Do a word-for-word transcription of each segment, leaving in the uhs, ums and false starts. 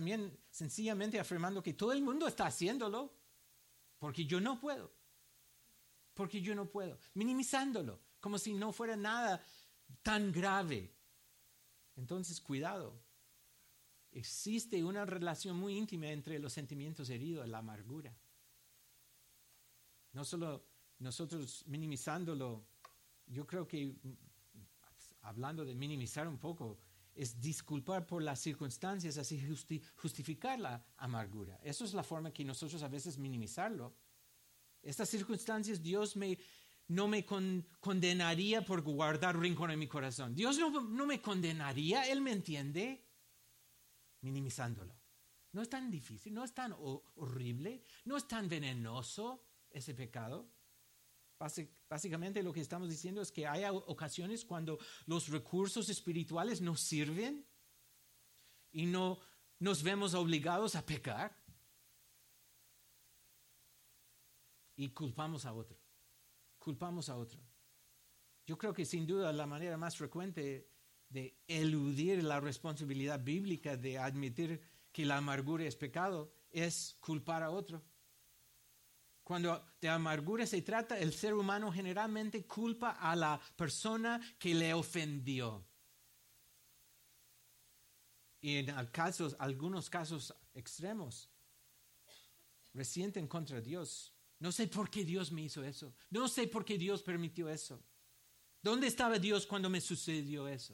también sencillamente afirmando que todo el mundo está haciéndolo, porque yo no puedo. Porque yo no puedo. Minimizándolo, como si no fuera nada tan grave. Entonces, cuidado. Existe una relación muy íntima entre los sentimientos heridos y la amargura. No solo nosotros minimizándolo, yo creo que, hablando de minimizar un poco, es disculpar por las circunstancias, así justi- justificar la amargura. Eso es la forma que nosotros a veces minimizarlo. Estas circunstancias Dios me, no me con, condenaría por guardar rencor en mi corazón. Dios no, no me condenaría, Él me entiende. Minimizándolo. No es tan difícil, no es tan ho- horrible, no es tan venenoso ese pecado. Básic, básicamente lo que estamos diciendo es que hay ocasiones cuando los recursos espirituales nos sirven y no nos vemos obligados a pecar y culpamos a otro. Culpamos a otro. Yo creo que sin duda la manera más frecuente de eludir la responsabilidad bíblica de admitir que la amargura es pecado es culpar a otro. Cuando de amargura se trata, el ser humano generalmente culpa a la persona que le ofendió. Y en casos, algunos casos extremos, resienten contra Dios. No sé por qué Dios me hizo eso. No sé por qué Dios permitió eso. ¿Dónde estaba Dios cuando me sucedió eso?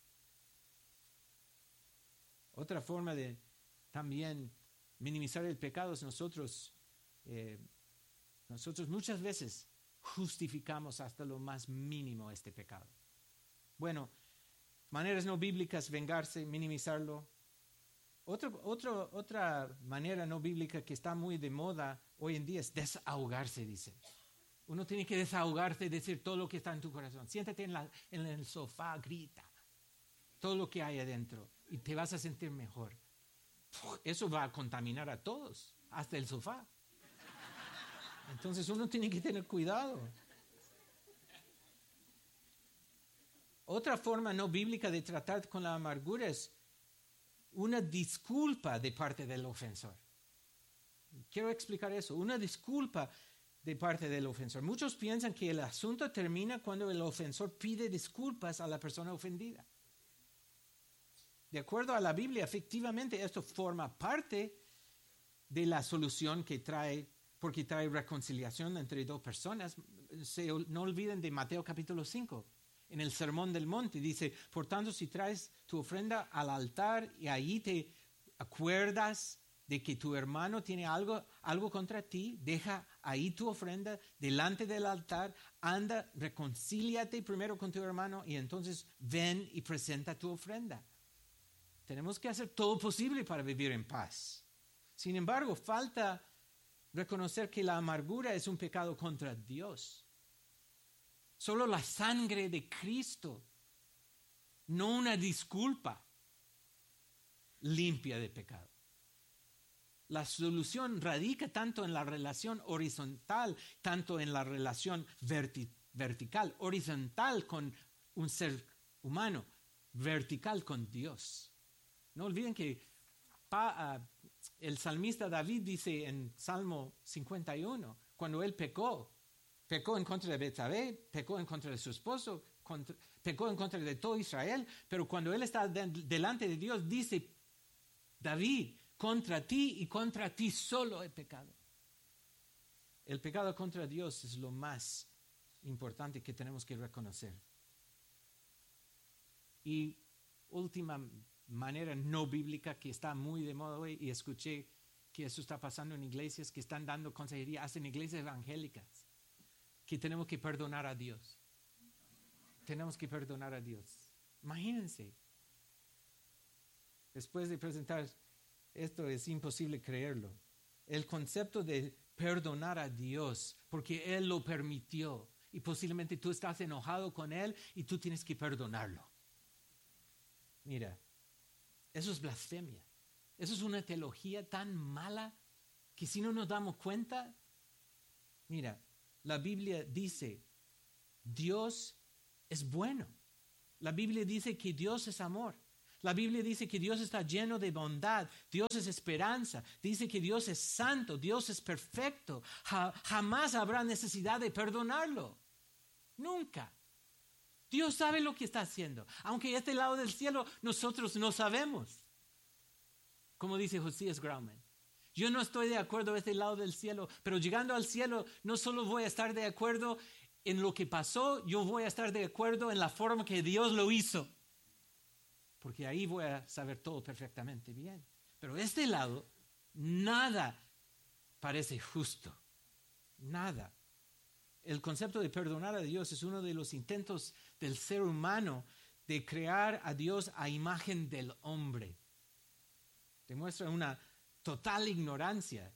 Otra forma de también minimizar el pecado es nosotros, eh, nosotros muchas veces justificamos hasta lo más mínimo este pecado. Bueno, maneras no bíblicas, vengarse, minimizarlo. Otro, otro, otra manera no bíblica que está muy de moda hoy en día es desahogarse, dice. Uno tiene que desahogarse y decir todo lo que está en tu corazón. Siéntate en, la, en el sofá, grita todo lo que hay adentro y te vas a sentir mejor. Eso va a contaminar a todos, hasta el sofá. Entonces uno tiene que tener cuidado. Otra forma no bíblica de tratar con la amargura es una disculpa de parte del ofensor. Quiero explicar eso. Una disculpa de parte del ofensor. Muchos piensan que el asunto termina cuando el ofensor pide disculpas a la persona ofendida. De acuerdo a la Biblia, efectivamente esto forma parte de la solución que trae, porque trae reconciliación entre dos personas. Se, no olviden de Mateo capítulo cinco. En el Sermón del Monte dice, por tanto, si traes tu ofrenda al altar y ahí te acuerdas de que tu hermano tiene algo, algo contra ti, deja ahí tu ofrenda delante del altar, anda, reconcíliate primero con tu hermano y entonces ven y presenta tu ofrenda. Tenemos que hacer todo posible para vivir en paz. Sin embargo, falta reconocer que la amargura es un pecado contra Dios. Solo la sangre de Cristo, no una disculpa, limpia de pecado. La solución radica tanto en la relación horizontal, tanto en la relación verti- vertical, horizontal con un ser humano, vertical con Dios. No olviden que pa, uh, el salmista David dice en Salmo cincuenta y uno, cuando él pecó, pecó en contra de Betsabé, pecó en contra de su esposo, contra, pecó en contra de todo Israel, pero cuando él está de, delante de Dios, dice David, contra ti y contra ti solo he pecado. El pecado contra Dios es lo más importante que tenemos que reconocer. Y última manera no bíblica que está muy de moda hoy, y escuché que eso está pasando en iglesias que están dando consejería, hacen iglesias evangélicas, que tenemos que perdonar a Dios. Tenemos que perdonar a Dios. Imagínense. Después de presentar esto es imposible creerlo. El concepto de perdonar a Dios, porque Él lo permitió, y posiblemente tú estás enojado con Él y tú tienes que perdonarlo. Mira, eso es blasfemia. Eso es una teología tan mala que si no nos damos cuenta, mira, la Biblia dice, Dios es bueno. La Biblia dice que Dios es amor. La Biblia dice que Dios está lleno de bondad, Dios es esperanza, dice que Dios es santo, Dios es perfecto. Ja, jamás habrá necesidad de perdonarlo. Nunca. Dios sabe lo que está haciendo. Aunque este lado del cielo nosotros no sabemos. Como dice Josías Grauman. Yo no estoy de acuerdo a este lado del cielo, pero llegando al cielo no solo voy a estar de acuerdo en lo que pasó, yo voy a estar de acuerdo en la forma que Dios lo hizo. Porque ahí voy a saber todo perfectamente bien. Pero este lado, nada parece justo. Nada. El concepto de perdonar a Dios es uno de los intentos del ser humano de crear a Dios a imagen del hombre. Demuestra una total ignorancia,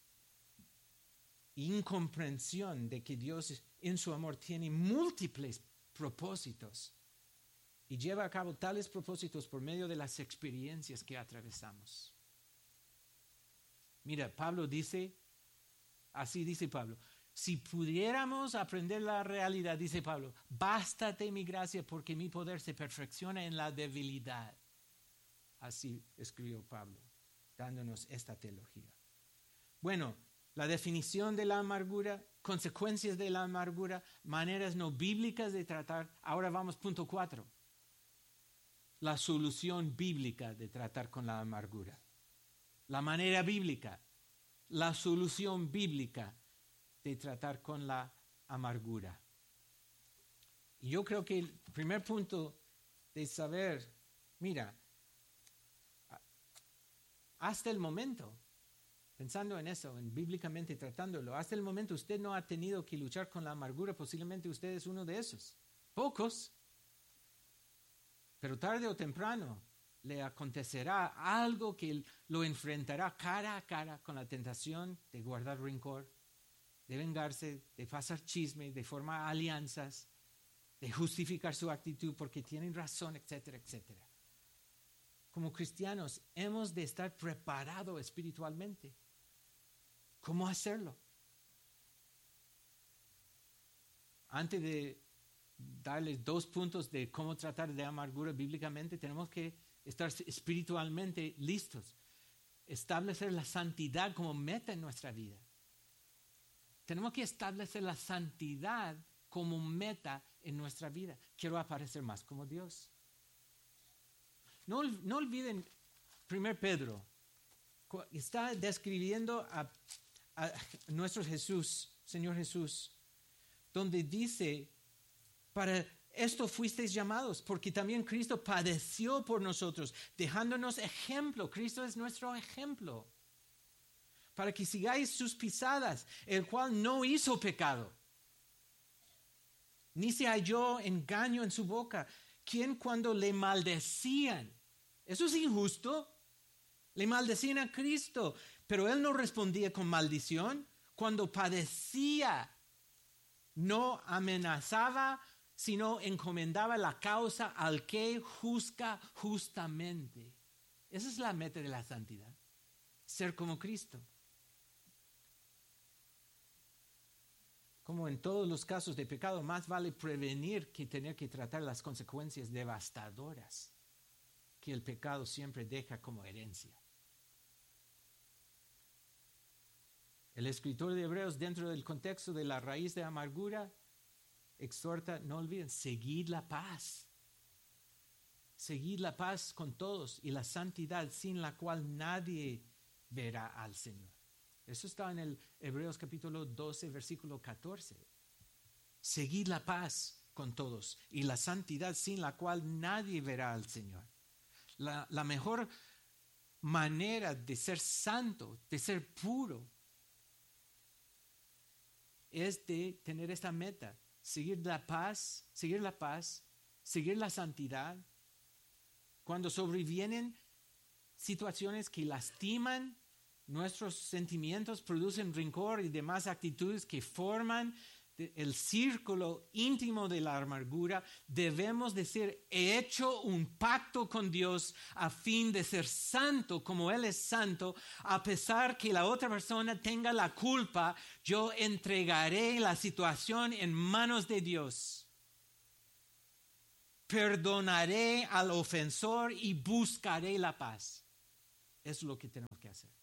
incomprensión de que Dios en su amor tiene múltiples propósitos y lleva a cabo tales propósitos por medio de las experiencias que atravesamos. Mira, Pablo dice, así dice Pablo, si pudiéramos aprender la realidad, dice Pablo, bástate mi gracia porque mi poder se perfecciona en la debilidad. Así escribió Pablo, dándonos esta teología. Bueno, la definición de la amargura, consecuencias de la amargura, maneras no bíblicas de tratar. Ahora vamos punto cuatro. La solución bíblica de tratar con la amargura. La manera bíblica, la solución bíblica de tratar con la amargura. Y yo creo que el primer punto de saber, mira, hasta el momento, pensando en eso, en bíblicamente tratándolo, hasta el momento usted no ha tenido que luchar con la amargura, posiblemente usted es uno de esos. Pocos, pero tarde o temprano le acontecerá algo que lo enfrentará cara a cara con la tentación de guardar rencor, de vengarse, de pasar chisme, de formar alianzas, de justificar su actitud porque tienen razón, etcétera, etcétera. Como cristianos hemos de estar preparados espiritualmente. ¿Cómo hacerlo? Antes de darles dos puntos de cómo tratar de amargura bíblicamente, tenemos que estar espiritualmente listos. Establecer la santidad como meta en nuestra vida. Tenemos que establecer la santidad como meta en nuestra vida. Quiero aparecer más como Dios. No, no olviden, primero Pedro está describiendo a, a nuestro Jesús, Señor Jesús, donde dice, para esto fuisteis llamados, porque también Cristo padeció por nosotros, dejándonos ejemplo. Cristo es nuestro ejemplo, para que sigáis sus pisadas, el cual no hizo pecado, ni se halló engaño en su boca, quien cuando le maldecían, eso es injusto, le maldecían a Cristo, pero él no respondía con maldición. Cuando padecía, no amenazaba, sino encomendaba la causa al que juzga justamente. Esa es la meta de la santidad, ser como Cristo. Como en todos los casos de pecado, más vale prevenir que tener que tratar las consecuencias devastadoras que el pecado siempre deja como herencia. El escritor de Hebreos, dentro del contexto de la raíz de amargura, exhorta, no olviden, seguid la paz. Seguid la paz con todos y la santidad sin la cual nadie verá al Señor. Eso está en el Hebreos capítulo doce, versículo catorce. Seguid la paz con todos y la santidad sin la cual nadie verá al Señor. La, la mejor manera de ser santo, de ser puro, es de tener esta meta, seguir la paz, seguir la paz, seguir la santidad. Cuando sobrevienen situaciones que lastiman nuestros sentimientos, producen rencor y demás actitudes que forman el círculo íntimo de la amargura, debemos decir, he hecho un pacto con Dios a fin de ser santo como Él es santo, a pesar que la otra persona tenga la culpa, yo entregaré la situación en manos de Dios. perdonaré al ofensor y buscaré la paz. Eso es lo que tenemos que hacer.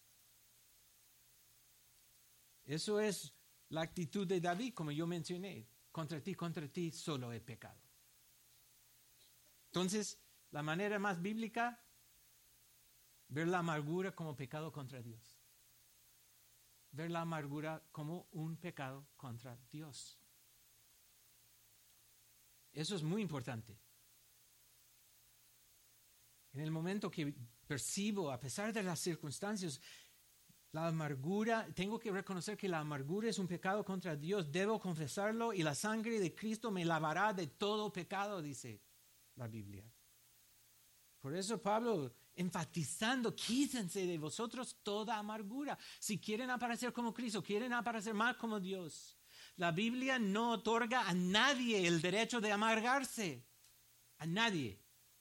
Eso es la actitud de David, como yo mencioné. Contra ti, contra ti, solo he pecado. Entonces, la manera más bíblica, ver la amargura como pecado contra Dios. Ver la amargura como un pecado contra Dios. Eso es muy importante. En el momento que percibo, a pesar de las circunstancias, la amargura, tengo que reconocer que la amargura es un pecado contra Dios. Debo confesarlo y la sangre de Cristo me lavará de todo pecado, dice la Biblia. Por eso Pablo, enfatizando, quítense de vosotros toda amargura. Si quieren aparecer como Cristo, quieren aparecer más como Dios. La Biblia no otorga a nadie el derecho de amargarse. A nadie.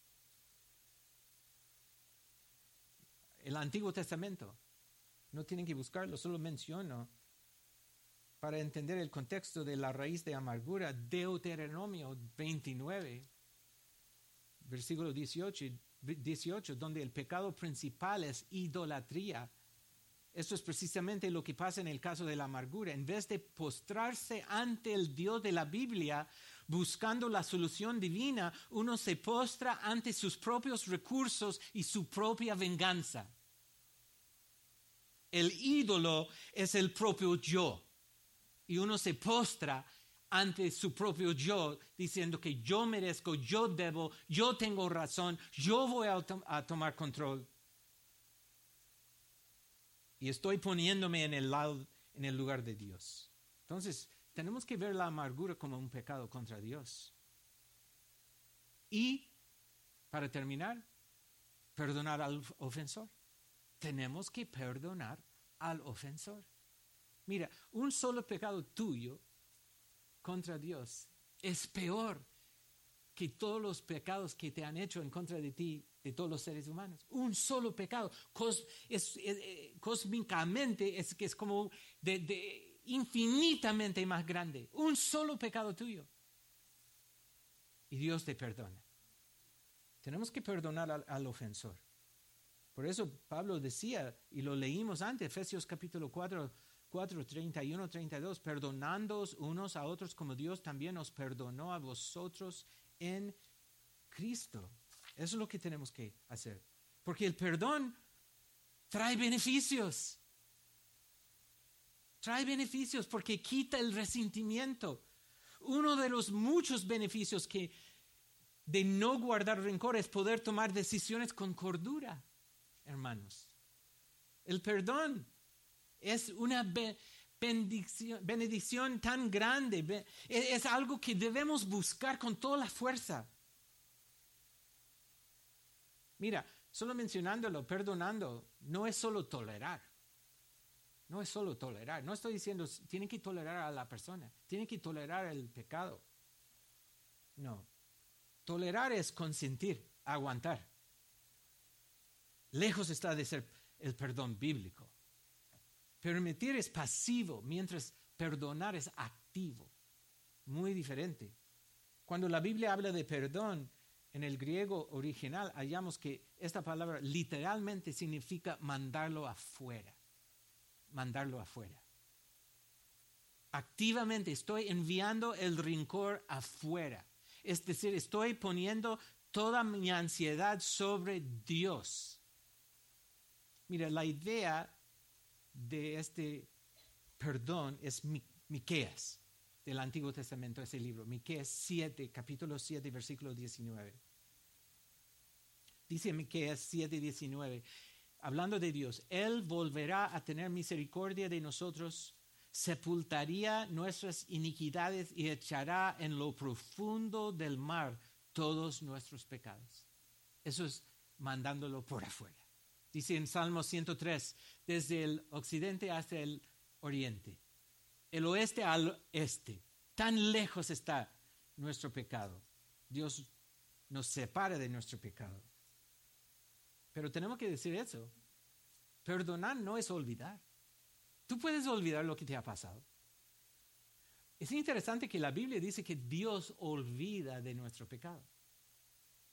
El Antiguo Testamento. No tienen que buscarlo, solo menciono para entender el contexto de la raíz de amargura. Deuteronomio veintinueve, versículo dieciocho, dieciocho, donde el pecado principal es idolatría. Esto es precisamente lo que pasa en el caso de la amargura. En vez de postrarse ante el Dios de la Biblia, buscando la solución divina, uno se postra ante sus propios recursos y su propia venganza. El ídolo es el propio yo. Y uno se postra ante su propio yo, diciendo que yo merezco, yo debo, yo tengo razón, yo voy a, to- a tomar control. Y estoy poniéndome en el lado, en el lugar de Dios. Entonces, tenemos que ver la amargura como un pecado contra Dios. Y, para terminar, perdonar al ofensor. Tenemos que perdonar al ofensor. Mira, un solo pecado tuyo contra Dios es peor que todos los pecados que te han hecho en contra de ti, de todos los seres humanos. Un solo pecado. Cos, es, es, es, cósmicamente es que es como de, de infinitamente más grande. Un solo pecado tuyo. Y Dios te perdona. Tenemos que perdonar al, al ofensor. Por eso Pablo decía, y lo leímos antes, Efesios capítulo cuatro, cuatro, treinta y uno, treinta y dos, perdonándoos unos a otros como Dios también os perdonó a vosotros en Cristo. Eso es lo que tenemos que hacer. Porque el perdón trae beneficios. Trae beneficios porque quita el resentimiento. Uno de los muchos beneficios que de no guardar rencor es poder tomar decisiones con cordura. Hermanos, el perdón es una be- bendición, bendición tan grande, be- es, es algo que debemos buscar con toda la fuerza. Mira, solo mencionándolo, perdonando, no es solo tolerar, no es solo tolerar, no estoy diciendo tienen que tolerar a la persona, tienen que tolerar el pecado, no, tolerar es consentir, aguantar. Lejos está de ser el perdón bíblico. Permitir es pasivo, mientras perdonar es activo. Muy diferente. Cuando la Biblia habla de perdón, en el griego original hallamos que esta palabra literalmente significa mandarlo afuera. Mandarlo afuera. Activamente estoy enviando el rencor afuera. Es decir, estoy poniendo toda mi ansiedad sobre Dios. Mira, la idea de este perdón es Mi- Miqueas, del Antiguo Testamento, ese libro. Miqueas siete, capítulo siete, versículo diecinueve. Dice Miqueas siete, diecinueve, hablando de Dios, Él volverá a tener misericordia de nosotros, sepultaría nuestras iniquidades y echará en lo profundo del mar todos nuestros pecados. Eso es mandándolo por afuera. Dice en Salmo ciento tres, desde el occidente hasta el oriente, el oeste al este, tan lejos está nuestro pecado. Dios nos separa de nuestro pecado. Pero tenemos que decir eso. Perdonar no es olvidar. Tú puedes olvidar lo que te ha pasado. Es interesante que la Biblia dice que Dios olvida de nuestro pecado.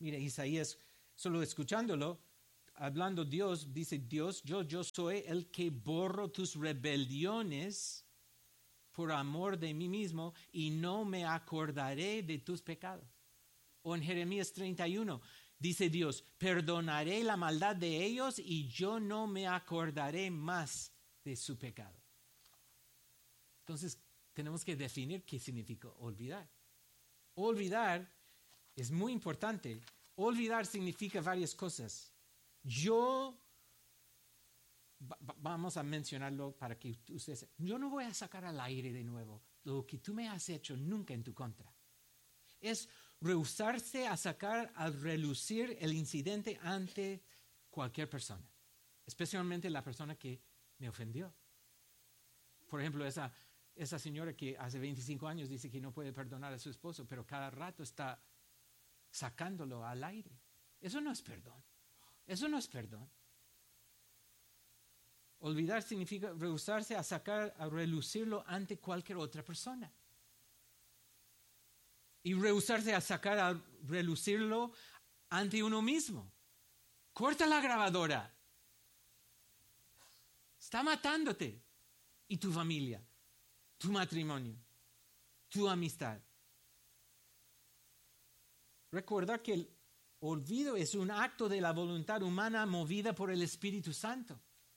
Mira, Isaías, solo escuchándolo, hablando Dios, dice Dios, yo, yo soy el que borro tus rebeliones por amor de mí mismo y no me acordaré de tus pecados. O en Jeremías treinta y uno, dice Dios, perdonaré la maldad de ellos y yo no me acordaré más de su pecado. Entonces, tenemos que definir qué significa olvidar. Olvidar es muy importante. Olvidar significa varias cosas. Yo, va, vamos a mencionarlo para que ustedes, yo no voy a sacar al aire de nuevo lo que tú me has hecho nunca en tu contra. Es rehusarse a sacar al relucir el incidente ante cualquier persona, especialmente la persona que me ofendió. Por ejemplo, esa, esa señora que hace veinticinco años dice que no puede perdonar a su esposo, pero cada rato está sacándolo al aire. Eso no es perdón. Eso no es perdón. Olvidar significa rehusarse a sacar, a relucirlo ante cualquier otra persona. Y rehusarse a sacar, a relucirlo ante uno mismo. Corta la grabadora. Está matándote. Y tu familia, tu matrimonio, tu amistad. Recuerda que el olvido es un acto de la voluntad humana movida por el Espíritu Santo.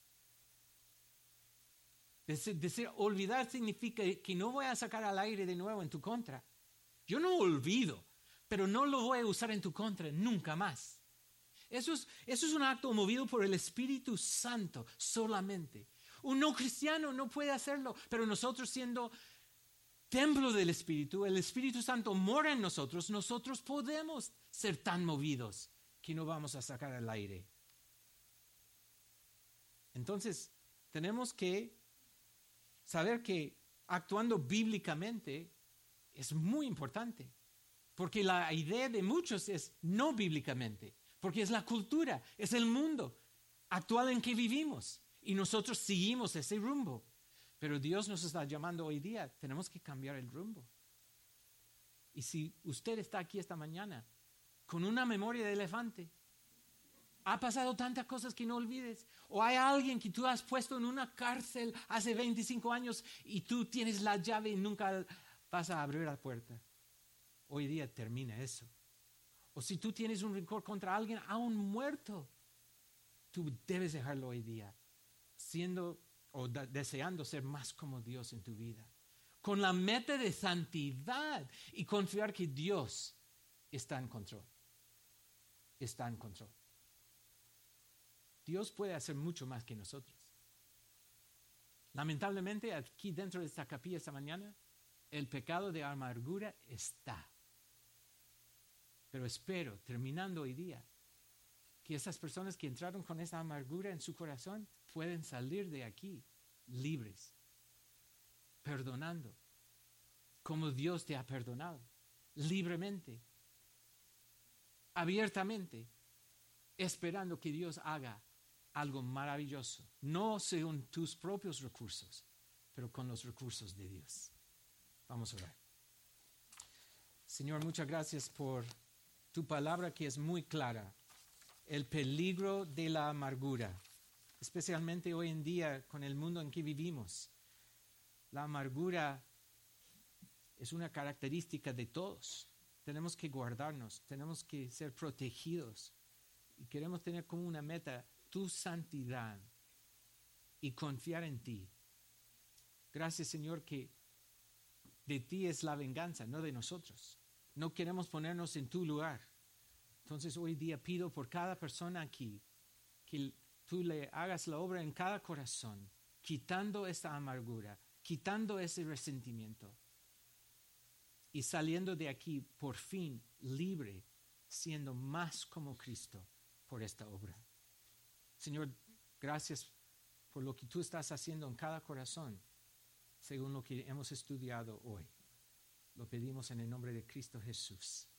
Decir, decir olvidar significa que no voy a sacar al aire de nuevo en tu contra. Yo no olvido, pero no lo voy a usar en tu contra nunca más. Eso es, eso es un acto movido por el Espíritu Santo solamente. Un no cristiano no puede hacerlo, pero nosotros siendo templo del Espíritu, el Espíritu Santo mora en nosotros, nosotros podemos ser tan movidos que no vamos a sacar al aire. Entonces, tenemos que saber que actuando bíblicamente es muy importante, porque la idea de muchos es no bíblicamente, porque es la cultura, es el mundo actual en que vivimos y nosotros seguimos ese rumbo. Pero Dios nos está llamando hoy día, tenemos que cambiar el rumbo. Y si usted está aquí esta mañana con una memoria de elefante, ha pasado tantas cosas que no olvides, o hay alguien que tú has puesto en una cárcel hace veinticinco años y tú tienes la llave y nunca vas a abrir la puerta. Hoy día termina eso. O si tú tienes un rencor contra alguien aún muerto, tú debes dejarlo hoy día, siendo o da, deseando ser más como Dios en tu vida, con la meta de santidad y confiar que Dios está en control. Está en control. Dios puede hacer mucho más que nosotros. Lamentablemente, aquí dentro de esta capilla esta mañana, el pecado de amargura está. Pero espero, terminando hoy día, que esas personas que entraron con esa amargura en su corazón pueden salir de aquí libres, perdonando, como Dios te ha perdonado, libremente, abiertamente, esperando que Dios haga algo maravilloso, no según tus propios recursos, pero con los recursos de Dios. Vamos a orar. Señor, muchas gracias por tu palabra que es muy clara. El peligro de la amargura, especialmente hoy en día con el mundo en que vivimos. La amargura es una característica de todos. Tenemos que guardarnos, tenemos que ser protegidos y queremos tener como una meta tu santidad y confiar en ti. Gracias, Señor, que de ti es la venganza, no de nosotros. No queremos ponernos en tu lugar. Entonces hoy día pido por cada persona aquí que tú le hagas la obra en cada corazón, quitando esta amargura, quitando ese resentimiento y saliendo de aquí por fin libre, siendo más como Cristo por esta obra. Señor, gracias por lo que tú estás haciendo en cada corazón, según lo que hemos estudiado hoy. Lo pedimos en el nombre de Cristo Jesús.